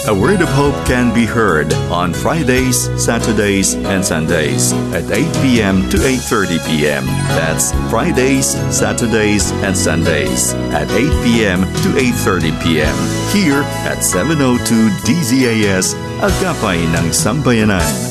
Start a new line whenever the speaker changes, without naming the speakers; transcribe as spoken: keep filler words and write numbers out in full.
A Word of Hope can be heard on Fridays, Saturdays, and Sundays at eight p.m. to eight thirty p.m. That's Fridays, Saturdays, and Sundays at eight p.m. to eight thirty p.m. here at seven oh two D Z A S, Agapay ng Sambayanan.